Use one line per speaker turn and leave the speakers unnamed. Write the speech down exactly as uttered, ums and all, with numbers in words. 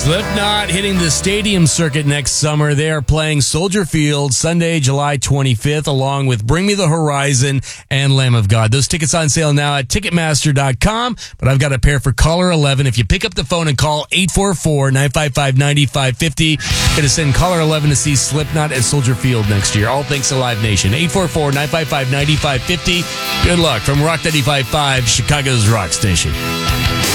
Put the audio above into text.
Slipknot hitting the stadium circuit next summer. They are playing Soldier Field Sunday, July twenty-fifth, along with Bring Me the Horizon and Lamb of God. Those tickets on sale now at Ticketmaster dot com, but I've got a pair for caller eleven. If you pick up the phone and call eight four four, nine five five, nine five five zero, you're going to send caller eleven to see Slipknot at Soldier Field next year. All thanks to Live Nation. eight four four, nine five five, nine five five zero. Good luck from Rock ninety-five point five, Chicago's rock station.